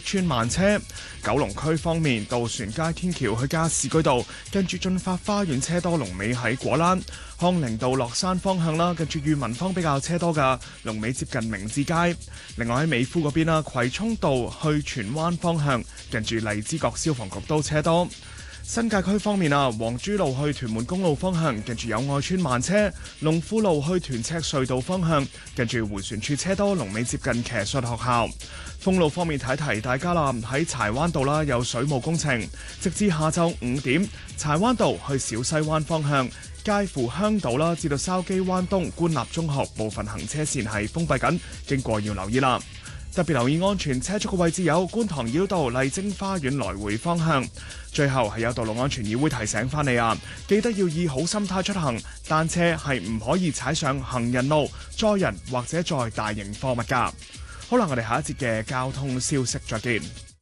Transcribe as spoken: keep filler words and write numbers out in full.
村慢車。九龍區方面，渡船街天橋去加士居道，跟住進發花園車多，龍尾喺果欄。康寧道落山方向啦，跟住裕民坊比較車多㗎，龍尾接近明志街。另外喺美孚嗰邊啦，葵涌道去荃灣方向，跟住荔枝角消防局都車多。新界區方面啊，黃珠路去屯門公路方向，跟住友愛村慢車；龍富路去屯赤隧道方向，跟住迴旋處車多，龍尾接近騎術學校。封路方面提提大家啦，喺柴灣道啦有水務工程，直至下晝五點，柴灣道去小西灣方向，介乎香島啦至到筲箕灣東官立中學部分行車線係封閉緊，經過要留意啦。特別留意安全車速嘅位置有觀塘繞道麗晶花園來回方向。最後係有道路安全議會提醒翻你啊，記得要以好心態出行，單車係唔可以踩上行人路、載人或者載大型貨物㗎。好啦，我哋下一節嘅交通消息再見。